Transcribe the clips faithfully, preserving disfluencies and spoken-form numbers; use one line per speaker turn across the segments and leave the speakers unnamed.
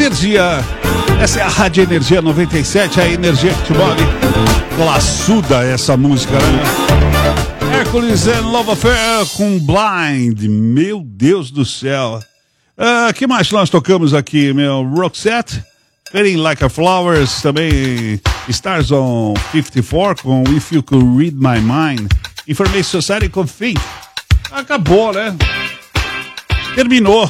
Energia. Essa é a Rádio Energia noventa e sete, a energia que te move. Classuda essa música, né? Hércules and Love Affair com Blind. Meu Deus do céu. Uh, que mais nós tocamos aqui, meu? Roxette, Fading Like a Flowers, também Stars on cinquenta e quatro com If You Could Read My Mind, Information Society com Think. Acabou, né? Terminou.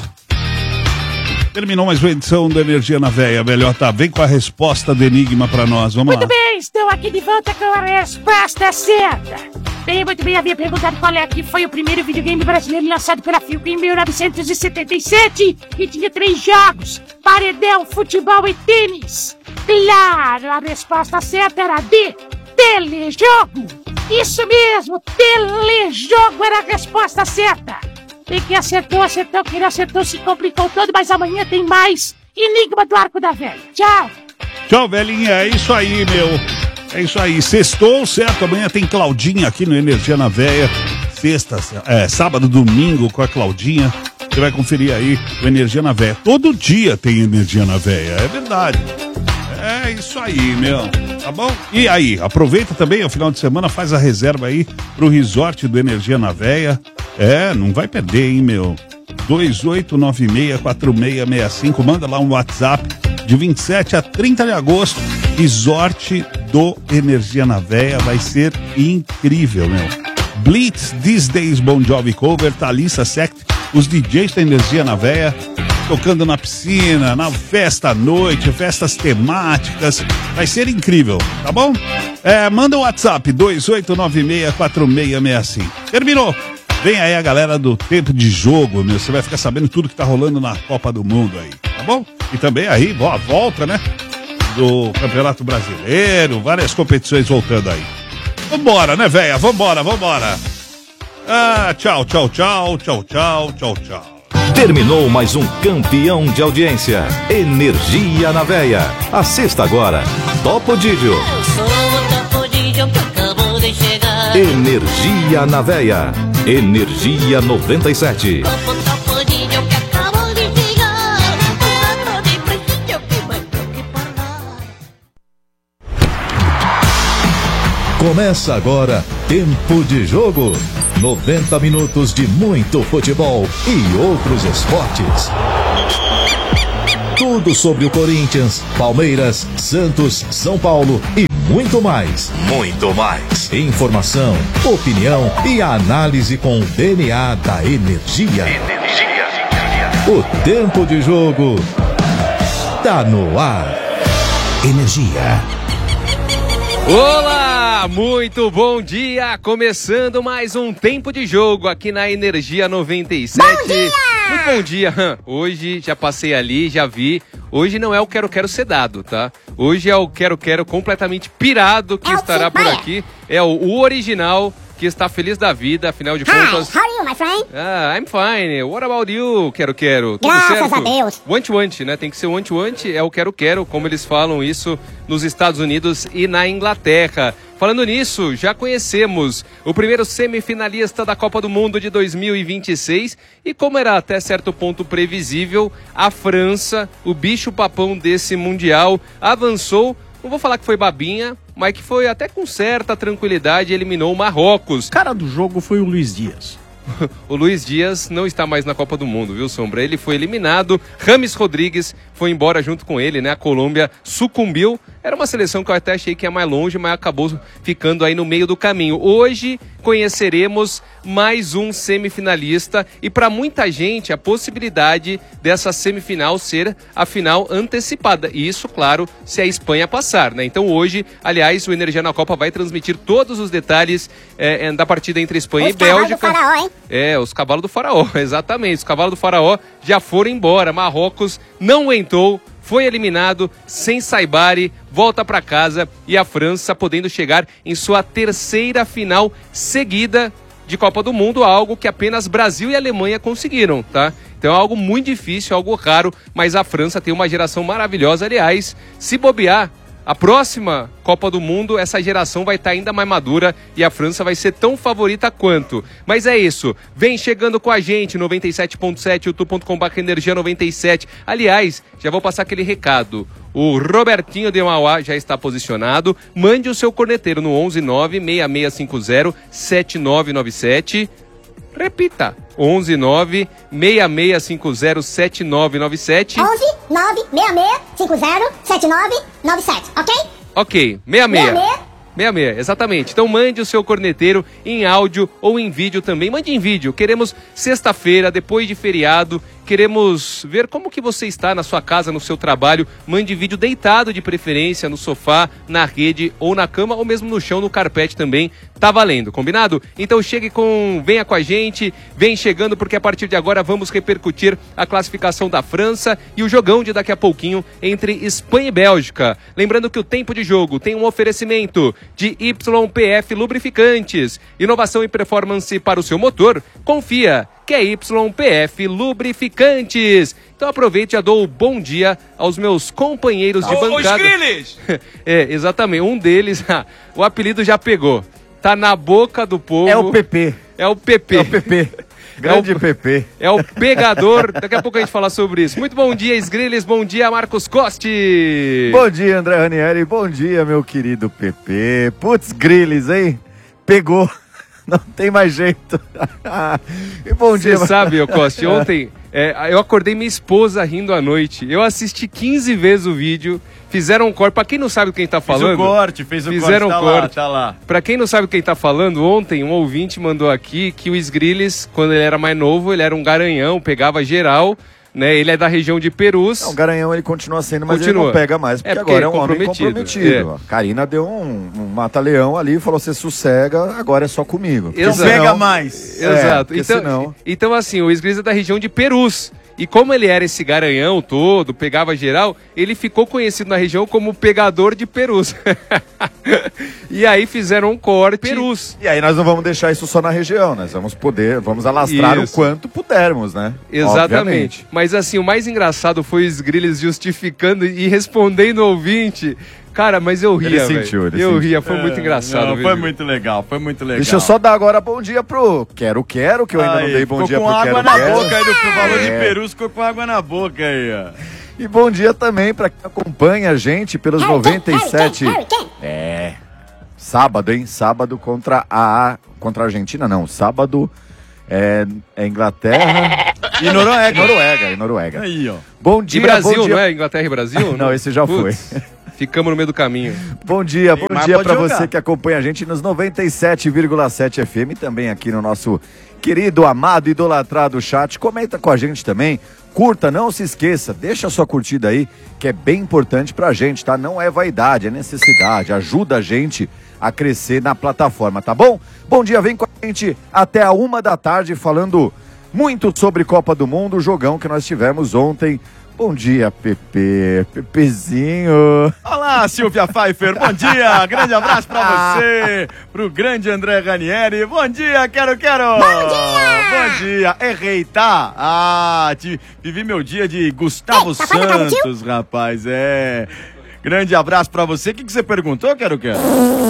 Terminou mais uma edição da Energia na Veia, melhor tá. Vem com a resposta do enigma pra nós, vamos
muito
lá.
Muito bem, estou aqui de volta com a resposta certa. Bem, muito bem, havia perguntado qual é que foi o primeiro videogame brasileiro lançado pela Philco em mil novecentos e setenta e sete e tinha três jogos, paredão, futebol e tênis. Claro, a resposta certa era D, telejogo. Isso mesmo, telejogo era a resposta certa. Tem que acertou, acertou, quem não acertou se complicou todo, mas amanhã tem mais Enigma do Arco da Velha. Tchau.
Tchau, velhinha, é isso aí, meu. É isso aí, sextou, certo? Amanhã tem Claudinha aqui no Energia na Veia. Sexta, é, sábado, domingo com a Claudinha. Você vai conferir aí o Energia na Veia. Todo dia tem Energia na Veia, é verdade. É isso aí, meu. Tá bom? E aí, aproveita também, ao final de semana, faz a reserva aí pro resort do Energia na Veia. É, não vai perder, hein, meu. dois oito nove seis quatro seis seis cinco, manda lá um WhatsApp de vinte e sete a trinta de agosto. Resort do Energia na Veia, vai ser incrível, meu. Blitz, These Days, Bon Jovi Cover, Thalissa Sect, os D Js da Energia na Veia, tocando na piscina, na festa à noite, festas temáticas, vai ser incrível, tá bom? É, manda o WhatsApp, dois oito nove seis quatro seis seis cinco. Terminou! Vem aí a galera do Tempo de Jogo, meu, você vai ficar sabendo tudo que tá rolando na Copa do Mundo aí, tá bom? E também aí, ó, a volta, né? Do Campeonato Brasileiro, várias competições voltando aí. Vambora, né, véia? Vambora, vambora. Ah, tchau, tchau, tchau, tchau, tchau, tchau, tchau.
Terminou mais um campeão de audiência. Energia na Veia. Assista agora. Topo Didio.
Eu sou o Topo Didio que acabou de chegar.
Energia na Veia. Energia noventa e sete.
Topo, Topo Didio que acabou de chegar. Topo de prestígio que vai ter que parar.
Começa agora Tempo de Jogo. noventa minutos de muito futebol e outros esportes. Tudo sobre o Corinthians, Palmeiras, Santos, São Paulo e muito mais. Muito mais. Informação, opinião e análise com o D N A da energia. Energia. O Tempo de Jogo tá no ar. Energia.
Olá, muito bom dia! Começando mais um Tempo de Jogo aqui na Energia noventa e sete.
Bom dia!
Muito bom dia! Hoje já passei ali, já vi. Hoje não é o Quero Quero sedado, tá? Hoje é o Quero Quero completamente pirado que
é
estará por aqui. É o, o original que está feliz da vida, afinal de contas...
Hi, how are you, my friend?
Ah, I'm fine. What about you, Quero Quero? Tudo
Graças
certo?
a Deus.
Want Want, né? Tem que ser Want Want, é o Quero Quero, como eles falam isso nos Estados Unidos e na Inglaterra. Falando nisso, já conhecemos o primeiro semifinalista da Copa do Mundo de dois mil e vinte e seis e como era até certo ponto previsível, a França, o bicho papão desse Mundial, avançou. Não vou falar que foi babinha, mas que foi até com certa tranquilidade, eliminou o Marrocos.
Cara do jogo foi o Luiz Dias.
O Luiz Dias não está mais na Copa do Mundo, viu, Sombra? Ele foi eliminado, Rames Rodrigues foi embora junto com ele, né? A Colômbia sucumbiu. Era uma seleção que eu até achei que ia mais longe, mas acabou ficando aí no meio do caminho. Hoje conheceremos mais um semifinalista e para muita gente a possibilidade dessa semifinal ser a final antecipada. E isso, claro, se a Espanha passar, né? Então hoje, aliás, o Energia na Copa vai transmitir todos os detalhes é, da partida entre Espanha
os
e Bélgica.
Os cavalos do faraó, hein?
É, os cavalos do faraó, exatamente. Os cavalos do faraó já foram embora. Marrocos não aguentou, foi eliminado sem Saibari, volta para casa e a França podendo chegar em sua terceira final seguida de Copa do Mundo, algo que apenas Brasil e Alemanha conseguiram, tá? Então é algo muito difícil, algo raro, mas a França tem uma geração maravilhosa. Aliás, se bobear, a próxima Copa do Mundo, essa geração vai estar ainda mais madura e a França vai ser tão favorita quanto. Mas é isso, vem chegando com a gente, noventa e sete ponto sete, youtube ponto com barra energia noventa e sete. Aliás, já vou passar aquele recado. O Robertinho de Mauá já está posicionado. Mande o seu corneteiro no onze nove seis seis cinco zero sete nove nove sete. Repita, onze nove seis seis cinco zero sete nove nove sete.
onze nove seis seis cinco zero sete nove nove sete, ok?
Ok, seis seis. seis seis, exatamente. Então mande o seu corneteiro em áudio ou em vídeo também. Mande em vídeo. Queremos sexta-feira, depois de feriado, queremos ver como que você está na sua casa, no seu trabalho. Mande vídeo deitado de preferência, no sofá, na rede ou na cama, ou mesmo no chão, no carpete também. Tá valendo, combinado? Então chegue com... venha com a gente, vem chegando, porque a partir de agora vamos repercutir a classificação da França e o jogão de daqui a pouquinho entre Espanha e Bélgica. Lembrando que o tempo de jogo tem um oferecimento de Y P F Lubrificantes. Inovação e performance para o seu motor. Confia que é Y P F Lubrificantes. Então aproveite e já dou o bom dia aos meus companheiros de bancada. Os Grilles! É, exatamente. Um deles, o apelido já pegou. Tá na boca do povo.
É o P P.
É o P P.
É o P P. Grande
é o,
P P.
É o pegador. Daqui a pouco a gente fala sobre isso. Muito bom dia, Sgrilles. Bom dia, Marcos Costi.
Bom dia, André Ranieri. Bom dia, meu querido P P. Putz, Grilles, hein? Pegou. Não tem mais jeito. E bom dia.
Você sabe, ô Costi, ontem é, eu acordei minha esposa rindo à noite. Eu assisti quinze vezes o vídeo. Fizeram um corte. Pra quem não sabe quem tá falando...
Fez o corte, fez o
fizeram
corte. Tá
corte.
lá, tá lá.
Pra quem não sabe quem tá falando, ontem um ouvinte mandou aqui que o Sgrilles, quando ele era mais novo, ele era um garanhão, pegava geral, né? Ele é da região de Perus.
Não, o garanhão ele continua sendo, mas
continua.
Ele não pega mais, porque,
é porque
agora é um
comprometido.
homem comprometido. É. A Karina deu um, um mata-leão ali e falou, você sossega, agora é só comigo.
Exato.
Não pega mais.
Exato.
É,
então,
senão...
então, assim, o Sgrilles é da região de Perus. E como ele era esse garanhão todo, pegava geral, ele ficou conhecido na região como pegador de perus. E aí fizeram um corte. Perus.
E aí nós não vamos deixar isso só na região, nós vamos poder, vamos alastrar isso. O quanto pudermos, né?
Exatamente.
Obviamente.
Mas assim, o mais engraçado foi o Sgrilles justificando e respondendo ao ouvinte. Cara, mas eu ria, velho. Eu sentiu. ria, foi é, muito engraçado.
Não, foi muito legal, foi muito legal. Deixa eu só dar agora bom dia pro Quero Quero, que eu ainda aí, não dei bom dia pro Quero Quero. Ficou com água na boca aí, do valor de Perus, ficou com água na boca aí, ó. E bom dia também pra quem acompanha a gente pelos noventa e sete... É, sábado, hein? Sábado contra a... Contra a Argentina, não. Sábado é, é Inglaterra... E Noruega. Noruega, e Noruega. Aí, ó. Bom dia,
e Brasil,
bom dia.
Não é? Inglaterra e Brasil?
Não, esse já Puts. foi.
Ficamos no meio do caminho.
Bom dia, bom Neymar dia para você que acompanha a gente nos noventa e sete vírgula sete F M, também aqui no nosso querido, amado, idolatrado chat. Comenta com a gente também, curta, não se esqueça, deixa a sua curtida aí, que é bem importante pra gente, tá? Não é vaidade, é necessidade, ajuda a gente a crescer na plataforma, tá bom? Bom dia, vem com a gente até a uma da tarde falando muito sobre Copa do Mundo, o jogão que nós tivemos ontem. Bom dia, Pepe, Pepezinho.
Olá, Silvia Pfeiffer, bom dia, grande abraço pra você, pro grande André Ranieri, bom dia, quero, quero.
Bom dia.
Bom dia, errei, tá? Ah, te, vivi meu dia de Gustavo Ei, tá Santos, rapaz, é... Grande abraço pra você. O que, que você perguntou, quero, quero?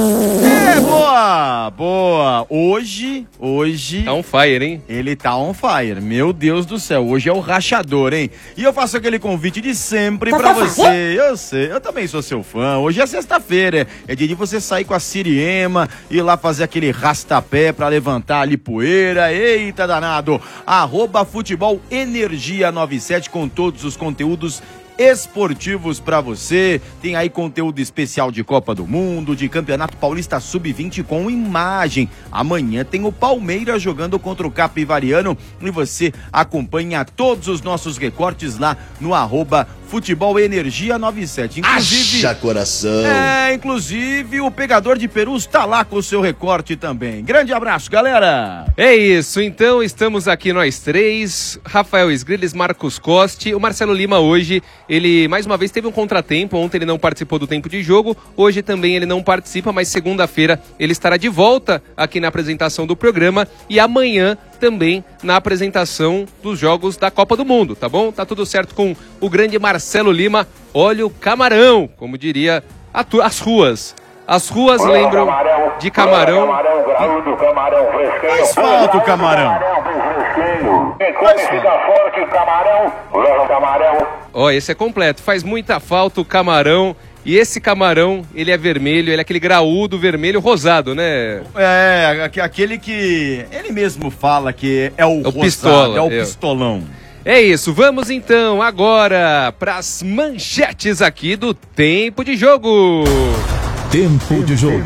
É, boa, boa. Hoje, hoje...
Tá on fire, hein?
Ele tá on fire. Meu Deus do céu, hoje é o rachador, hein? E eu faço aquele convite de sempre pra você. Eu sei, eu também sou seu fã. Hoje é sexta-feira, é dia de você sair com a Siriema, ir lá fazer aquele rastapé pra levantar ali poeira. Eita, danado. Arroba Futebol Energia noventa e sete com todos os conteúdos esportivos pra você, tem aí conteúdo especial de Copa do Mundo, de Campeonato Paulista sub vinte com imagem. Amanhã tem o Palmeiras jogando contra o Capivariano e você acompanha todos os nossos recortes lá no arroba Futebol Energia noventa e sete. Inclusive,
Acha coração.
É, inclusive o pegador de perus tá lá com o seu recorte também. Grande abraço, galera!
É isso, então estamos aqui nós três, Rafael Sgrilles, Marcos Costi, o Marcelo Lima hoje, ele mais uma vez teve um contratempo, ontem ele não participou do tempo de jogo, hoje também ele não participa, mas segunda-feira ele estará de volta aqui na apresentação do programa e amanhã também na apresentação dos jogos da Copa do Mundo, tá bom? Tá tudo certo com o grande Marcelo Lima, olha o camarão, como diria a tu- as ruas. As ruas lembram de camarão.
Graúdo, camarão fresquinho.
Faz falta o camarão.
Come fica forte, camarão. Leva o camarão.
Ó, esse é completo. Faz muita falta o camarão. E esse camarão, ele é vermelho, ele é aquele graúdo vermelho rosado, né?
É, aque- aquele que ele mesmo fala que é o,
É o
rosado,
pistola,
é o
é.
pistolão.
É isso, vamos então agora para as manchetes aqui do Tempo de Jogo.
Tempo de jogo.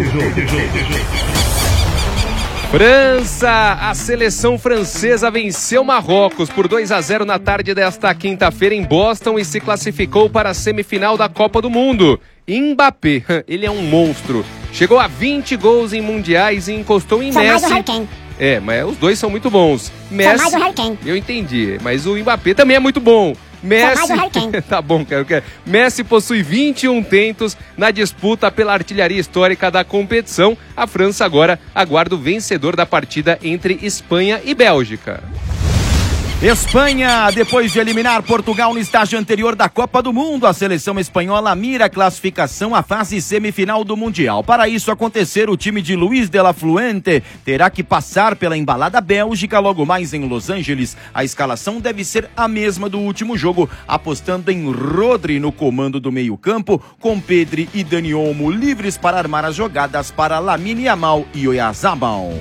França, a seleção francesa venceu Marrocos por dois a zero na tarde desta quinta-feira em Boston e se classificou para a semifinal da Copa do Mundo. Mbappé, ele é um monstro. Chegou a vinte gols em mundiais e encostou em
Só mais o
Messi.
Harry Kane.
É, mas os dois são muito bons. Messi,
mais o Harry Kane.
eu entendi, mas o Mbappé também é muito bom. Messi,
mais o Harry Kane.
tá bom, quero que Messi possui vinte e um tentos na disputa pela artilharia histórica da competição. A França agora aguarda o vencedor da partida entre Espanha e Bélgica.
Espanha, depois de eliminar Portugal no estágio anterior da Copa do Mundo, a seleção espanhola mira a classificação à fase semifinal do Mundial. Para isso acontecer, o time de Luis de la Fuente terá que passar pela embalada Bélgica logo mais em Los Angeles. A escalação deve ser a mesma do último jogo, apostando em Rodri no comando do meio-campo, com Pedri e Dani Olmo livres para armar as jogadas para Lamine Yamal e Oyarzabal.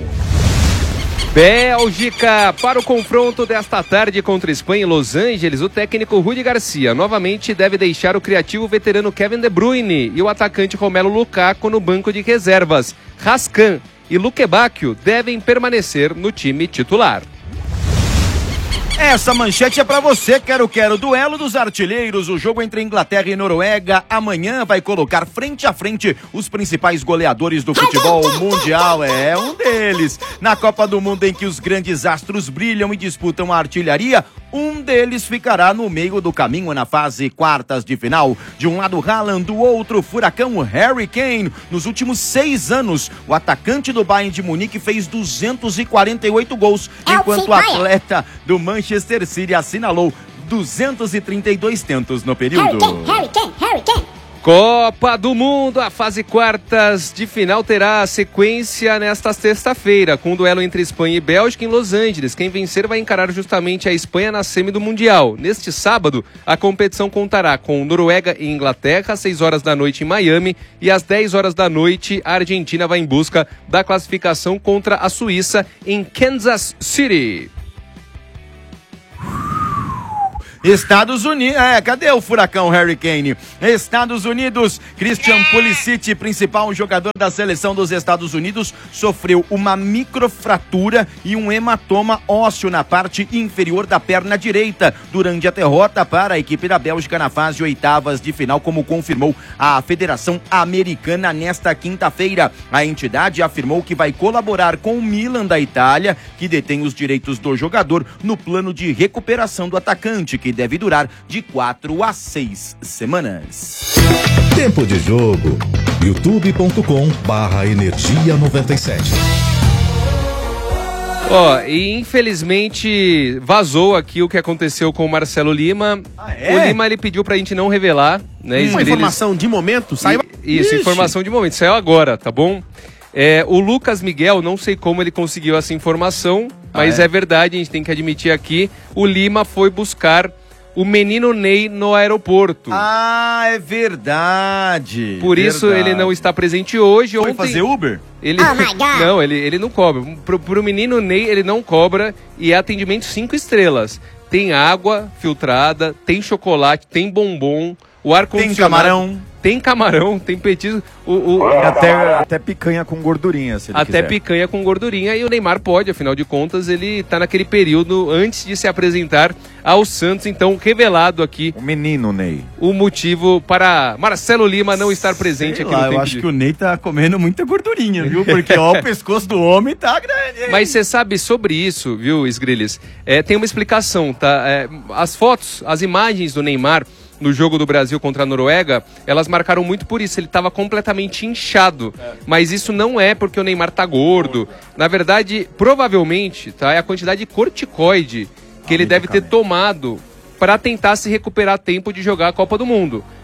Bélgica, para o confronto desta tarde contra a Espanha em Los Angeles, o técnico Rudi Garcia novamente deve deixar o criativo veterano Kevin De Bruyne e o atacante Romelu Lukaku no banco de reservas. Rascan e Luque Bacchio devem permanecer no time titular.
Essa manchete é pra você, quero quero duelo dos artilheiros. O jogo entre Inglaterra e Noruega amanhã vai colocar frente a frente os principais goleadores do futebol mundial. É um deles. Na Copa do Mundo em que os grandes astros brilham e disputam a artilharia, um deles ficará no meio do caminho na fase quartas de final. De um lado Haaland, do outro furacão Harry Kane. Nos últimos seis anos, o atacante do Bayern de Munique fez duzentos e quarenta e oito gols, enquanto o atleta do Manchester City assinalou duzentos e trinta e dois tentos no período.
Harry Kane, Harry Kane, Harry Kane.
Copa do Mundo, a fase quartas de final terá sequência nesta sexta-feira, com um duelo entre Espanha e Bélgica em Los Angeles. Quem vencer vai encarar justamente a Espanha na semi do Mundial. Neste sábado, a competição contará com Noruega e Inglaterra, às seis horas da noite em Miami, e às dez horas da noite a Argentina vai em busca da classificação contra a Suíça em Kansas City.
Estados Unidos, é, cadê o furacão Harry Kane? Estados Unidos, Christian Pulisic, principal jogador da seleção dos Estados Unidos, sofreu uma microfratura e um hematoma ósseo na parte inferior da perna direita durante a derrota para a equipe da Bélgica na fase oitavas de final, como confirmou a Federação Americana nesta quinta-feira. A entidade afirmou que vai colaborar com o Milan da Itália, que detém os direitos do jogador, no plano de recuperação do atacante, que deve durar de quatro a seis semanas.
Tempo de jogo. youtube ponto com barra energia noventa e sete.
Ó, oh, e infelizmente vazou aqui o que aconteceu com o Marcelo Lima.
Ah, é?
O Lima, ele pediu pra gente não revelar, né?
Uma informação de momento? Saiu...
E, isso,
Ixi.
informação de momento. Saiu agora, tá bom? É, o Lucas Miguel, não sei como ele conseguiu essa informação, mas
ah, é?
é verdade, a gente tem que admitir aqui, o Lima foi buscar o menino Ney no aeroporto.
Ah, é verdade.
Por isso
verdade.
ele não está presente hoje.
Foi
Ontem,
fazer Uber?
Ele...
Oh my God.
Não, ele, ele não cobra. Pro, pro menino Ney, ele não cobra e é atendimento cinco estrelas. Tem água filtrada, tem chocolate, tem bombom, o ar-condicionado...
Tem camarão.
Tem camarão, tem petisco, o, o...
Até, até picanha com gordurinha, se ele
Até
quiser.
picanha com gordurinha, e o Neymar pode, afinal de contas, ele tá naquele período antes de se apresentar ao Santos, então revelado aqui
O menino Ney.
o motivo para Marcelo Lima não estar presente
Sei
aqui
lá,
no
eu
Tempo
acho
de...
que o Ney tá comendo muita gordurinha, viu? Porque ó, o pescoço do homem tá grande, hein?
Mas você sabe sobre isso, viu, Sgrilles? É, tem uma explicação, tá? É, as fotos, as imagens do Neymar no jogo do Brasil contra a Noruega, elas marcaram muito por isso, ele estava completamente inchado, é. Mas isso não é porque o Neymar tá gordo, na verdade, provavelmente, tá, é a quantidade de corticoide que ah, ele deve ter tomado para tentar se recuperar a tempo de jogar a Copa do Mundo.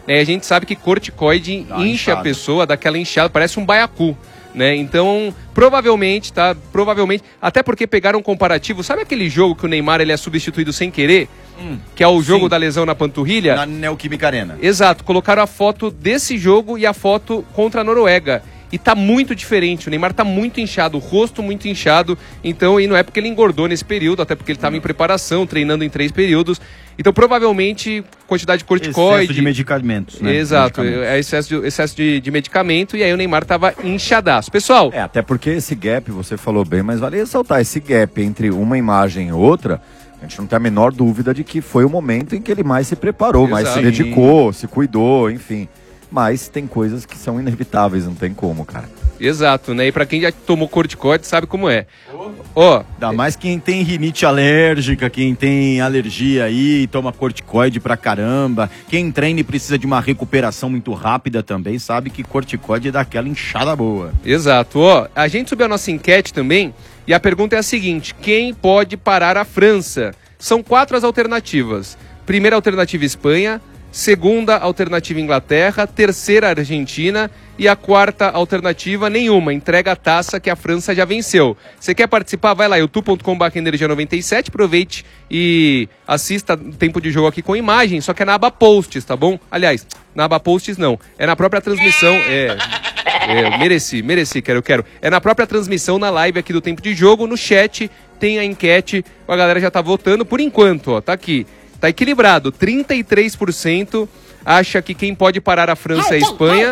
né? A gente sabe que corticoide
Dá
incha
inchada.
a pessoa, daquela inchada, parece um baiacu. Né? Então, provavelmente, tá? Provavelmente, até porque pegaram um comparativo. Sabe aquele jogo que o Neymar ele é substituído sem querer?
Hum,
que é o jogo
sim.
da lesão na panturrilha?
Na Neoquímica Arena.
Exato, colocaram a foto desse jogo e a foto contra a Noruega. E tá muito diferente, o Neymar tá muito inchado, o rosto muito inchado. Então, e não é porque ele engordou nesse período, até porque ele estava em preparação, treinando em três períodos. Então, provavelmente, quantidade de corticoide...
Excesso de medicamentos, né?
Exato,
Medicamentos.
é excesso, de, excesso de, de medicamento, e aí o Neymar tava inchadaço. Pessoal...
É, até porque esse gap, você falou bem, mas vale ressaltar, esse gap entre uma imagem e outra, a gente não tem a menor dúvida de que foi o momento em que ele mais se preparou,
Exato.
mais se dedicou, se cuidou, enfim. Mas tem coisas que são inevitáveis, não tem como, cara.
Exato, né? E pra quem já tomou corticoide sabe como é. Ó,
Ainda mais quem tem rinite alérgica, quem tem alergia aí, toma corticoide pra caramba. Quem treina e precisa de uma recuperação muito rápida também, sabe que corticoide é daquela inchada boa.
exato. Ó, a gente subiu a nossa enquete também e a pergunta é a seguinte: quem pode parar a França? São quatro as alternativas. Primeira alternativa, Espanha. Segunda alternativa, Inglaterra. Terceira, Argentina. E a quarta alternativa, nenhuma. Entrega a taça que a França já venceu. Você quer participar? Vai lá, youtube ponto com barra energia noventa e sete. Aproveite e assista o tempo de jogo aqui com imagem. Só que é na aba posts, tá bom? Aliás, na aba posts não. É na própria transmissão. É, é mereci, mereci, quero, quero. É na própria transmissão, na live aqui do tempo de jogo. No chat tem a enquete. A galera já tá votando. Por enquanto, ó, tá aqui. Tá equilibrado. trinta e três por cento acha que quem pode parar a França é a Espanha.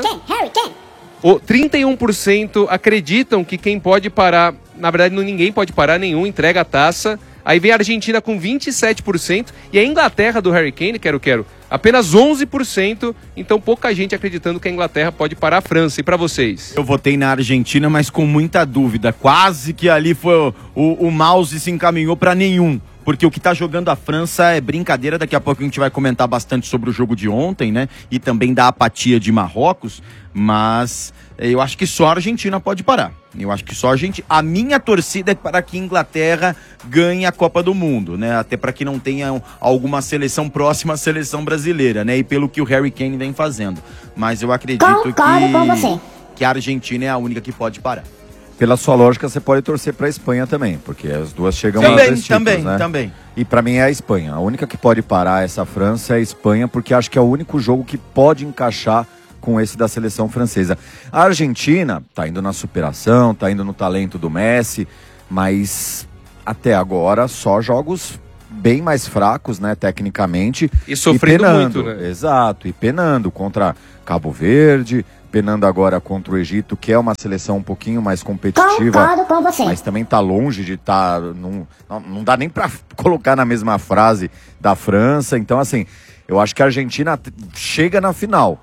O trinta e um por cento acreditam que quem pode parar, na verdade não, ninguém pode parar nenhum, entrega a taça. Aí vem a Argentina com vinte e sete por cento e a Inglaterra do Harry Kane, quero, quero, apenas onze por cento. Então pouca gente acreditando que a Inglaterra pode parar a França. E pra vocês?
Eu votei na Argentina, mas com muita dúvida. Quase que ali foi o, o, o mouse se encaminhou pra nenhum. Porque o que tá jogando a França é brincadeira. Daqui a pouco a gente vai comentar bastante sobre o jogo de ontem, né? E também da apatia de Marrocos. Mas eu acho que só a Argentina pode parar. Eu acho que só a gente... A minha torcida é para que a Inglaterra ganhe a Copa do Mundo, né? Até para que não tenha alguma seleção próxima à seleção brasileira, né? E pelo que o Harry Kane vem fazendo. Mas eu acredito
Concordo com você.
que, que a Argentina é a única que pode parar.
Pela sua lógica, você pode torcer para a Espanha também, porque as duas chegam
Também,
a dois títulos,
também,
né?
também.
E para mim é a Espanha. A única que pode parar essa França é a Espanha, porque acho que é o único jogo que pode encaixar com esse da seleção francesa. A Argentina tá indo na superação, tá indo no talento do Messi, mas até agora só jogos bem mais fracos, né, tecnicamente.
E sofrendo
e penando,
muito, né?
Exato, e penando contra Cabo Verde, penando agora contra o Egito, que é uma seleção um pouquinho mais competitiva.
Concordo com você.
Mas também tá longe de estar... Tá, não, não dá nem para colocar na mesma frase da França. Então, assim, eu acho que a Argentina chega na final.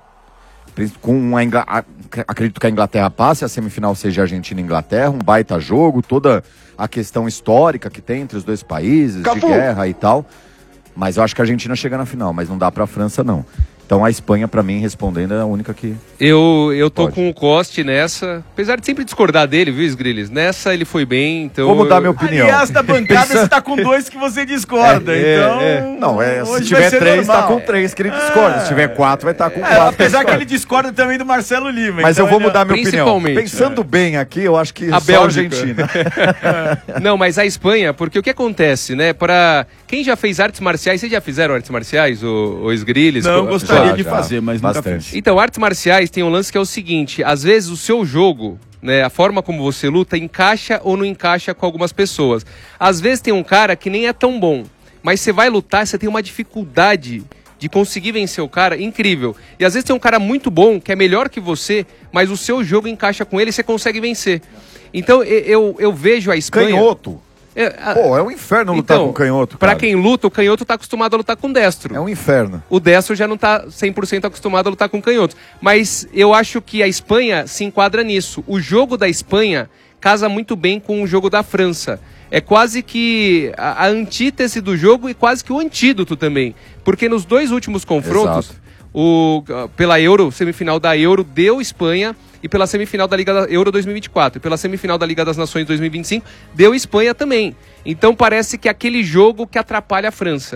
Com a Ingl... Acredito que a Inglaterra passe, a semifinal seja Argentina e Inglaterra, um baita jogo, toda a questão histórica que tem entre os dois países,
Capu.
de guerra e tal. Mas eu acho que a Argentina chega na final, mas não dá pra França, não. Então a Espanha, pra mim, respondendo, é a única que...
Eu, eu tô
Pode.
com o Coste nessa, apesar de sempre discordar dele, viu, Sgrilles? Nessa ele foi bem, então...
Vou mudar
eu...
minha opinião.
Aliás, da bancada você tá com dois que você discorda,
É,
então...
é, é. Não, é, se
hoje
tiver
vai ser
três,
normal.
tá com três que ele discorda. Se tiver quatro, vai estar com
É,
quatro.
apesar que ele discorda também do Marcelo Lima.
Mas
então
eu vou
ele-
mudar minha opinião.
Principalmente,
Pensando bem aqui, eu acho que
A
só
Bélgica.
a Argentina.
Não, mas a Espanha, porque o que acontece, né? Para quem já fez artes marciais, vocês já fizeram artes marciais, o, o Sgrilles?
Não,
Co-
gostaria
Já,
de
já.
fazer, mas nunca
Bastante.
fiz.
Então, artes marciais tem um lance que é o seguinte: às vezes o seu jogo, né, a forma como você luta, encaixa ou não encaixa com algumas pessoas. Às vezes tem um cara que nem é tão bom, mas você vai lutar, você tem uma dificuldade de conseguir vencer o cara incrível. E às vezes tem um cara muito bom, que é melhor que você, mas o seu jogo encaixa com ele e você consegue vencer. Então, eu, eu, eu vejo a Espanha...
Canhoto.
É, a-
Pô, é um inferno lutar
Então,
com canhoto,
pra
cara.
quem luta, o canhoto tá acostumado a lutar com destro.
É um inferno.
O destro já não tá cem por cento acostumado a lutar com canhotos. Mas eu acho que a Espanha se enquadra nisso. O jogo da Espanha casa muito bem com o jogo da França. É quase que a, a antítese do jogo e quase que o antídoto também. Porque nos dois últimos confrontos,
Exato.
o, pela Euro, semifinal da Euro, deu Espanha, e pela semifinal da Liga da Euro dois mil e vinte e quatro, e pela semifinal da Liga das Nações dois mil e vinte e cinco, deu Espanha também. Então parece que é aquele jogo que atrapalha a França.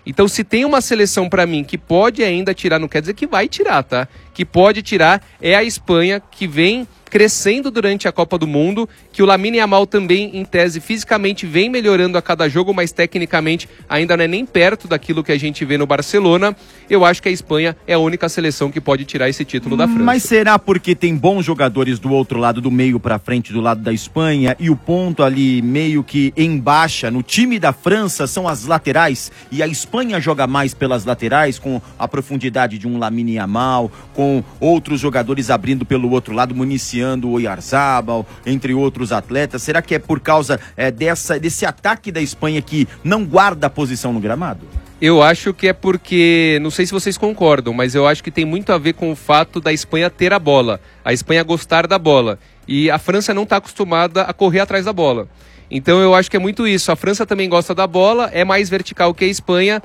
Então, se tem uma seleção pra mim que pode ainda tirar, não quer dizer que vai tirar, tá? Que pode tirar, é a Espanha, que vem crescendo durante a Copa do Mundo, que o Lamine Yamal também, em tese, fisicamente vem melhorando a cada jogo, mas tecnicamente ainda não é nem perto daquilo que a gente vê no Barcelona. Eu acho que a Espanha é a única seleção que pode tirar esse título da França.
Mas será porque tem bons jogadores do outro lado, do meio pra frente, do lado da Espanha, e o ponto ali meio que em baixa no time da França são as laterais, e a Espanha joga mais pelas laterais, com a profundidade de um Lamine Yamal, com outros jogadores abrindo pelo outro lado, municiando o Oyarzabal, entre outros atletas. Será que é por causa é, dessa, desse ataque da Espanha que não guarda a posição no gramado?
Eu acho que é porque, não sei se vocês concordam, mas eu acho que tem muito a ver com o fato da Espanha ter a bola, a Espanha gostar da bola, e a França não está acostumada a correr atrás da bola. Então eu acho que é muito isso. A França também gosta da bola, é mais vertical que a Espanha,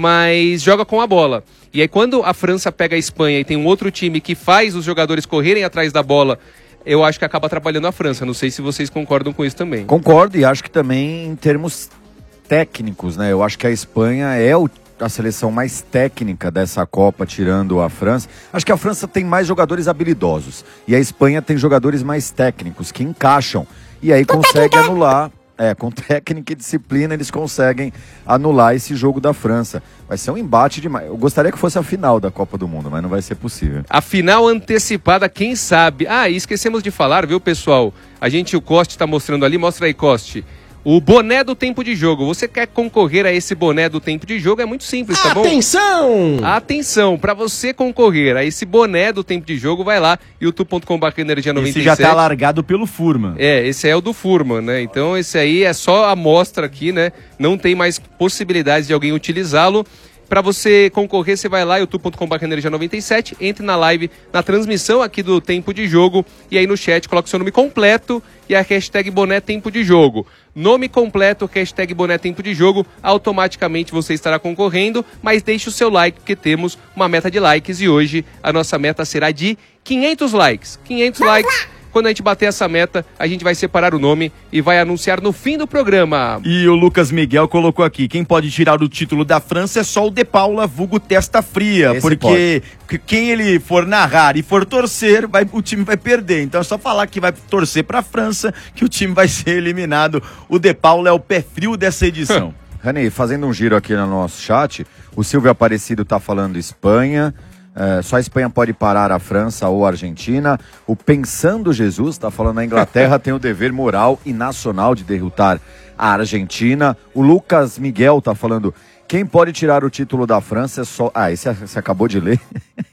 mas joga com a bola. E aí quando a França pega a Espanha e tem um outro time que faz os jogadores correrem atrás da bola, eu acho que acaba atrapalhando a França. Não sei se vocês concordam com isso também.
Concordo, e acho que também em termos técnicos, né? Eu acho que a Espanha é o, a seleção mais técnica dessa Copa, tirando a França. Acho que a França tem mais jogadores habilidosos e a Espanha tem jogadores mais técnicos, que encaixam. E aí consegue anular, é, com técnica e disciplina, eles conseguem anular esse jogo da França. Vai ser um embate demais. Eu gostaria que fosse a final da Copa do Mundo, mas não vai ser possível.
A final antecipada, quem sabe? Ah, e esquecemos de falar, viu, pessoal? A gente, o Coste está mostrando ali, mostra aí, Coste. O boné do tempo de jogo. Você quer concorrer a esse boné do tempo de jogo? É muito simples, tá bom?
Atenção!
Atenção! Para você concorrer a esse boné do tempo de jogo, vai lá, youtube ponto com barra energia noventa e sete.
Esse já tá largado pelo Furman.
É, esse é o do Furman, né? Então esse aí é só a amostra aqui, né? Não tem mais possibilidades de alguém utilizá-lo. Para você concorrer, você vai lá, youtube ponto com barra energia noventa e sete, entre na live, na transmissão aqui do Tempo de Jogo, e aí no chat coloca o seu nome completo e a hashtag boné Tempo de Jogo. Nome completo, hashtag boné Tempo de Jogo, automaticamente você estará concorrendo, mas deixe o seu like, porque temos uma meta de likes e hoje a nossa meta será de quinhentos likes. quinhentos likes. Quando a gente bater essa meta, a gente vai separar o nome e vai anunciar no fim do programa.
E o Lucas Miguel colocou aqui, quem pode tirar o título da França é só o De Paula, vulgo testa fria, esse porque pode. Quem ele for narrar e for torcer, vai, o time vai perder. Então é só falar que vai torcer pra França, que o time vai ser eliminado. O De Paula é o pé frio dessa edição.
Rani, fazendo um giro aqui no nosso chat, o Silvio Aparecido tá falando Espanha. É, só a Espanha pode parar a França ou a Argentina. O Pensando Jesus está falando a Inglaterra tem o dever moral e nacional de derrotar a Argentina. O Lucas Miguel está falando quem pode tirar o título da França é só... Ah, esse você acabou de ler.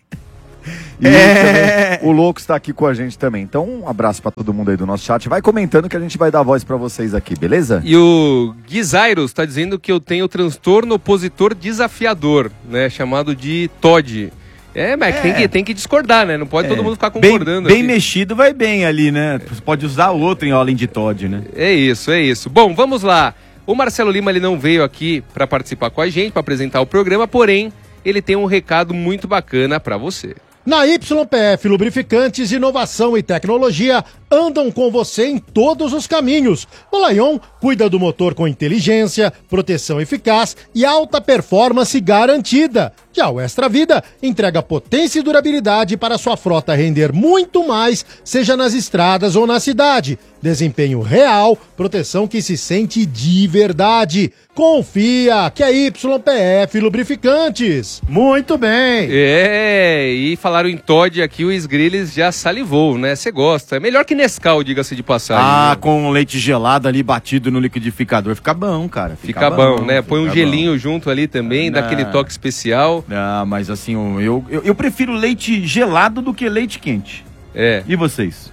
E é. também, o Louco está aqui com a gente também. Então um abraço para todo mundo aí do nosso chat. Vai comentando que a gente vai dar voz para vocês aqui, beleza?
E o Guizairos está dizendo que eu tenho transtorno opositor desafiador, né, chamado de T O D. É, mas é. Tem, que, tem que discordar, né? Não pode é. todo mundo ficar concordando.
Bem, bem mexido vai bem ali, né? Você pode usar outro em além de T O D, né?
É isso, é isso. Bom, vamos lá. O Marcelo Lima, ele não veio aqui para participar com a gente, para apresentar o programa, porém, ele tem um recado muito bacana para você.
Na Y P F Lubrificantes, inovação e tecnologia andam com você em todos os caminhos. O Lion cuida do motor com inteligência, proteção eficaz e alta performance garantida. Já o Extra Vida entrega potência e durabilidade para sua frota render muito mais, seja nas estradas ou na cidade. Desempenho real, proteção que se sente de verdade. Confia que é Y P F Lubrificantes. Muito bem.
É, e falaram em T O D aqui, o Sgrilles já salivou, né? Você gosta. É melhor que Nescau, diga-se de passagem.
Ah, né? Com leite gelado ali batido no liquidificador. Fica bom, cara.
Fica, fica bom, bom, né? Põe um gelinho bom. junto ali também, dá aquele toque especial.
Ah, mas assim, eu, eu, eu prefiro leite gelado do que leite quente.
É.
E vocês?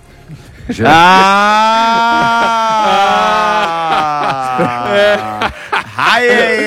Ah! é. Ai,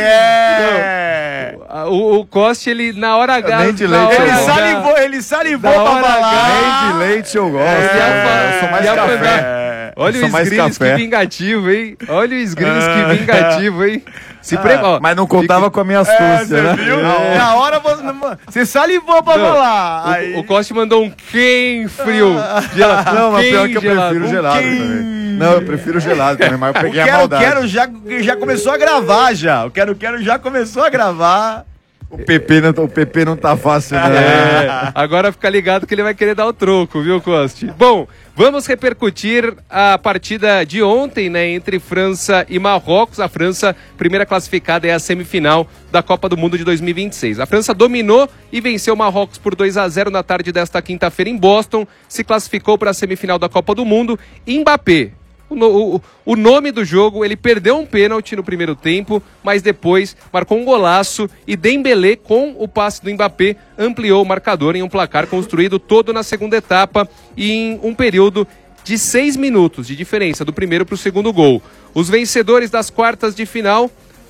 é. O, o Coste, ele na hora H.
Nem de leite
ele salivou, ele salivou pra falar.
Nem de leite eu gosto.
É,
é, eu sou mais café.
Olha o Sgrilles, que vingativo, hein? Olha o Sgrilles, que vingativo, hein? Se
ah,
prepara.
Mas não contava Fique... com a minha astúcia, é,
né? Viu? É. Na hora você, você salivou pra não, falar.
O,
Aí...
o Coste mandou um quem frio.
Gelado. Não, mas pior que eu
gelado.
prefiro um gelado
quem...
também. Não, eu prefiro gelado também, mas eu peguei
o
a
quero,
maldade.
quero já, já começou a gravar já. O quero, quero já começou a gravar.
O P P não, o P P não tá fácil, né?
É, agora fica ligado que ele vai querer dar o troco, viu, Coste? Bom, vamos repercutir a partida de ontem, né, entre França e Marrocos. A França, primeira classificada, é a semifinal da Copa do Mundo de dois mil e vinte e seis. A França dominou e venceu o Marrocos por dois a zero na tarde desta quinta-feira em Boston. Se classificou para a semifinal da Copa do Mundo. Mbappé. O, o, o nome do jogo, ele perdeu um pênalti no primeiro tempo, mas depois marcou um golaço e Dembélé, com o passe do Mbappé, ampliou o marcador em um placar construído todo na segunda etapa e em um período de seis minutos de diferença do primeiro para o segundo gol. Os vencedores das quartas de final,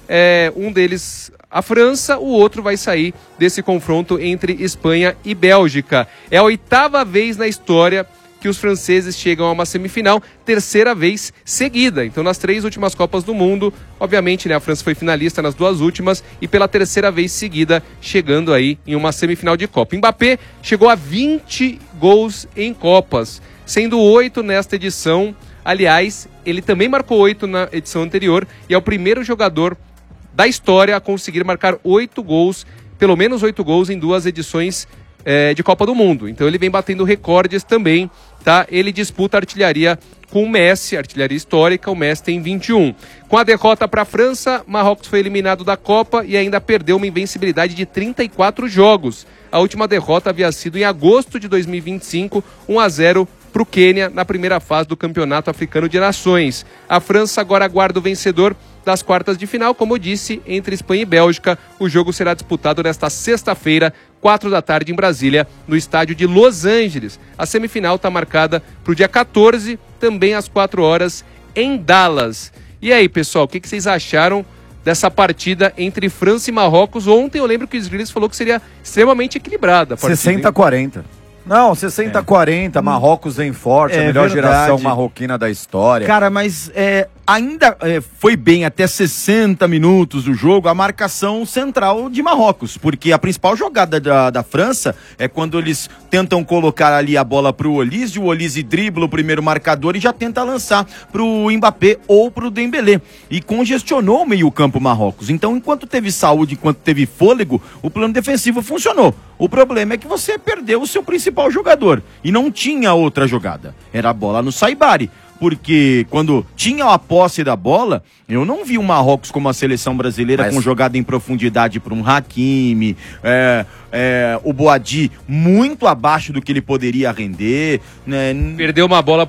é, um deles a França, o outro vai sair desse confronto entre Espanha e Bélgica. É a oitava vez na história que os franceses chegam a uma semifinal, terceira vez seguida. Então, nas três últimas Copas do Mundo, obviamente, né, a França foi finalista nas duas últimas e pela terceira vez seguida, chegando aí em uma semifinal de Copa. Mbappé chegou a vinte gols em Copas, sendo oito nesta edição. Aliás, ele também marcou oito na edição anterior e é o primeiro jogador da história a conseguir marcar oito gols, pelo menos oito gols em duas edições é, de Copa do Mundo. Então ele vem batendo recordes também, tá? Ele disputa a artilharia com o Messi, artilharia histórica, o Messi tem vinte e um. Com a derrota para a França, Marrocos foi eliminado da Copa e ainda perdeu uma invencibilidade de trinta e quatro jogos. A última derrota havia sido em agosto de dois mil e vinte e cinco, um a zero para o Quênia na primeira fase do Campeonato Africano de Nações. A França agora aguarda o vencedor das quartas de final, como eu disse, entre Espanha e Bélgica. O jogo será disputado nesta sexta-feira, quatro da tarde em Brasília, no estádio de Los Angeles. A semifinal está marcada para o dia quatorze, também às quatro horas, em Dallas. E aí, pessoal, o que, que vocês acharam dessa partida entre França e Marrocos? Ontem eu lembro que o Sgrills falou que seria extremamente equilibrada a partida.
sessenta a quarenta. Não, sessenta a quarenta, é. Marrocos vem forte,
É
a melhor
verdade.
geração marroquina da história.
Cara, mas é, ainda é, foi bem até sessenta minutos do jogo a marcação central de Marrocos, porque a principal jogada da, da França é quando eles tentam colocar ali a bola pro Olise, o Olise dribla o primeiro marcador e já tenta lançar pro Mbappé ou pro Dembélé. E congestionou o meio-campo Marrocos. Então, enquanto teve saúde, enquanto teve fôlego, o plano defensivo funcionou. O problema é que você perdeu o seu principal jogador e não tinha outra jogada. Era a bola no Saibari. Porque quando tinha a posse da bola, eu não vi o Marrocos como a seleção brasileira
Mas...
com jogada em profundidade para um Hakimi, é, é, o Boadi muito abaixo do que ele poderia render. Né?
Perdeu uma bola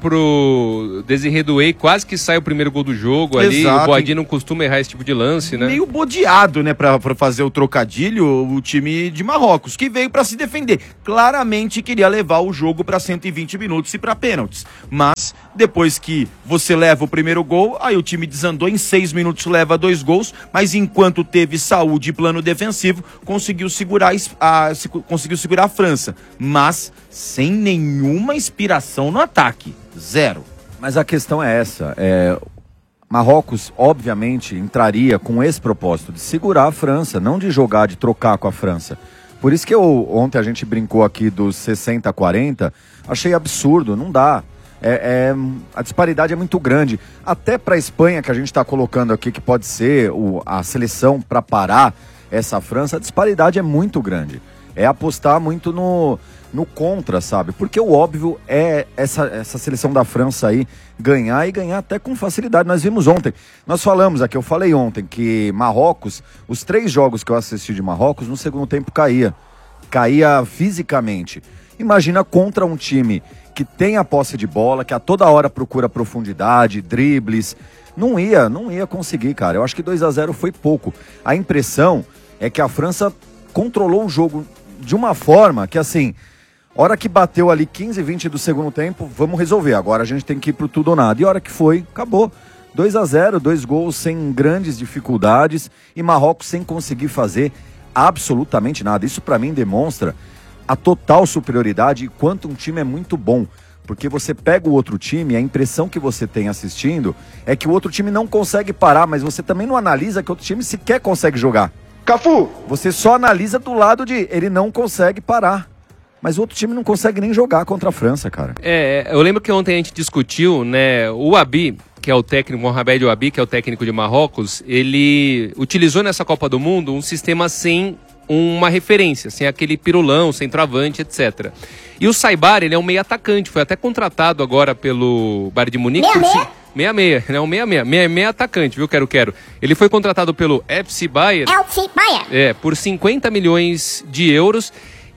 pro Desiré Doué, quase que sai o primeiro gol do jogo ali.
Exato.
O Boadi não costuma errar esse tipo de lance, né?
Meio bodeado, né, pra, pra fazer o trocadilho, o time de Marrocos, que veio pra se defender. Claramente queria levar o jogo pra cento e vinte minutos e pra pênaltis. Mas, depois que você leva o primeiro gol, aí o time desandou, em seis minutos leva dois gols, mas enquanto teve saúde e plano defensivo, conseguiu segurar a, a, conseguiu segurar a França. Mas, sem nenhuma inspiração no ataque. Zero.
Mas a questão é essa, é... Marrocos, obviamente, entraria com esse propósito de segurar a França, não de jogar, de trocar com a França. Por isso que eu, ontem a gente brincou aqui dos sessenta a quarenta, achei absurdo, não dá. É, é, a disparidade é muito grande. Até para a Espanha, que a gente está colocando aqui, que pode ser o, a seleção para parar essa França, a disparidade é muito grande. É apostar muito no, no contra, sabe? Porque o óbvio é essa, essa seleção da França aí ganhar e ganhar até com facilidade. Nós vimos ontem, nós falamos aqui, eu falei ontem que Marrocos, os três jogos que eu assisti de Marrocos, no segundo tempo caía. Caía fisicamente. Imagina contra um time que tem a posse de bola, que a toda hora procura profundidade, dribles. Não ia, não ia conseguir, cara. Eu acho que dois a zero foi pouco. A impressão é que a França controlou o jogo de uma forma que, assim, hora que bateu ali quinze, vinte do segundo tempo, vamos resolver. Agora a gente tem que ir pro tudo ou nada. E a hora que foi, acabou. dois a zero, dois gols sem grandes dificuldades e Marrocos sem conseguir fazer absolutamente nada. Isso pra mim demonstra a total superioridade e quanto um time é muito bom. Porque você pega o outro time, a impressão que você tem assistindo é que o outro time não consegue parar, mas você também não analisa que o outro time sequer consegue jogar. Cafu! Você só analisa do lado de ele não consegue parar. mas o outro time não consegue nem jogar contra a França, cara.
É, eu lembro que ontem a gente discutiu, né, o Abi, que é o técnico, Mohamed Ouabi, que é o técnico de Marrocos, ele utilizou nessa Copa do Mundo um sistema sem uma referência, sem aquele pirulão, centroavante, etcétera. E o Saibari, ele é um meio atacante, foi até contratado agora pelo Bayern de Munique.
Meia,
por
meia?
ci- Meia meia, né? Um meia meia. Meia meia atacante, viu? Quero, quero. Ele foi contratado pelo F C Bayern.
F C Bayern.
É, por cinquenta milhões de euros.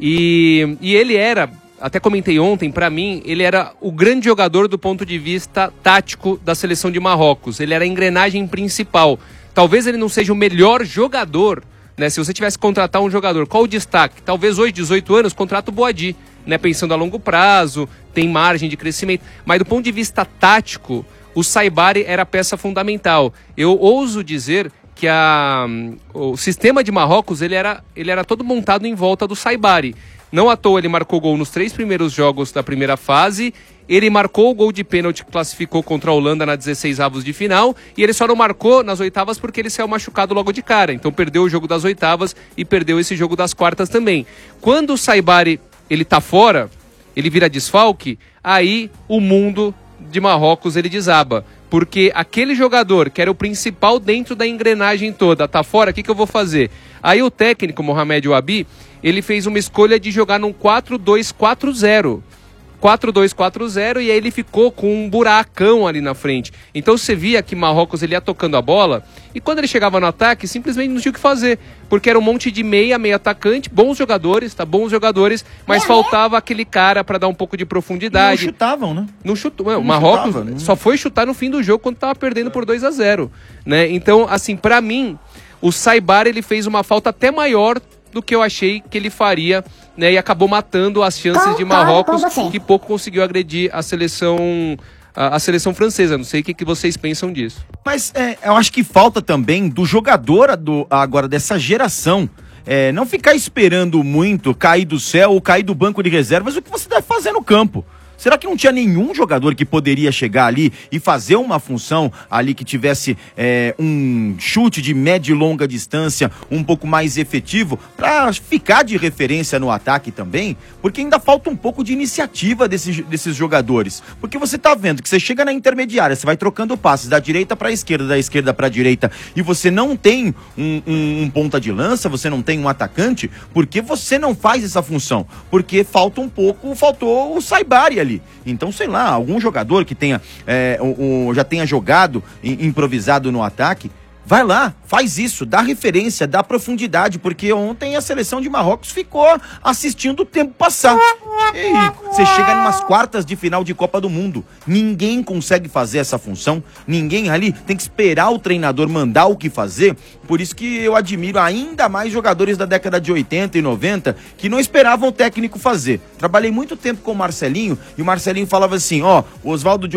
E, e ele era, até comentei ontem, pra mim, ele era o grande jogador do ponto de vista tático da seleção de Marrocos. Ele era a engrenagem principal. Talvez ele não seja o melhor jogador, né? Se você tivesse que contratar um jogador, qual o destaque? Talvez hoje, dezoito anos, contrata o Boadi, né? Pensando a longo prazo, tem margem de crescimento. Mas do ponto de vista tático, o Saibari era a peça fundamental. Eu ouso dizer que a, o sistema de Marrocos ele era, ele era todo montado em volta do Saibari. Não à toa ele marcou gol nos três primeiros jogos da primeira fase, ele marcou o gol de pênalti que classificou contra a Holanda na dezesseis avos de final, e ele só não marcou nas oitavas porque ele saiu machucado logo de cara. Então perdeu o jogo das oitavas e perdeu esse jogo das quartas também. Quando o Saibari ele tá fora, ele vira desfalque, aí o mundo de Marrocos ele desaba. Porque aquele jogador que era o principal dentro da engrenagem toda tá fora, o que, que eu vou fazer? Aí o técnico, Mohamed Ouabi, ele fez uma escolha de jogar num quatro dois quatro zero. quatro dois quatro zero, e aí ele ficou com um buracão ali na frente. Então você via que Marrocos ele ia tocando a bola, e quando ele chegava no ataque, simplesmente não tinha o que fazer, porque era um monte de meia, meia atacante, bons jogadores, tá? Bons jogadores, mas faltava aquele cara pra dar um pouco de profundidade.
Não chutavam, né?
Não chutou.
Não
O Marrocos
chutava, não.
só foi chutar no fim do jogo quando tava perdendo por dois a zero, né? Então, assim, pra mim, o Saibari ele fez uma falta até maior do que eu achei que ele faria, né? E acabou matando as chances
Concordo
de Marrocos,
com você.
que pouco conseguiu agredir a seleção, a, a seleção francesa. Não sei o que, que vocês pensam disso.
Mas é, eu acho que falta também do jogador do, agora dessa geração. É, não ficar esperando muito cair do céu ou cair do banco de reservas o que você deve fazer no campo. Será que não tinha nenhum jogador que poderia chegar ali e fazer uma função ali que tivesse é, um chute de média e longa distância um pouco mais efetivo para ficar de referência no ataque também? Porque ainda falta um pouco de iniciativa desses, desses jogadores. Porque você tá vendo que você chega na intermediária, você vai trocando passes da direita para a esquerda, da esquerda para a direita, e você não tem um, um, um ponta de lança, você não tem um atacante, porque você não faz essa função? Porque falta um pouco, faltou o Saibari ali. Então, sei lá, algum jogador que tenha é, o, o, já tenha jogado im- improvisado no ataque, vai lá, faz isso, dá referência, dá profundidade, porque ontem a seleção de Marrocos ficou assistindo o tempo passar. E você chega em umas quartas de final de Copa do Mundo, ninguém consegue fazer essa função, ninguém ali tem que esperar o treinador mandar o que fazer. Por isso que eu admiro ainda mais jogadores da década de oitenta e noventa que não esperavam o técnico fazer. Trabalhei muito tempo com o Marcelinho, e o Marcelinho falava assim, ó, o Oswaldo de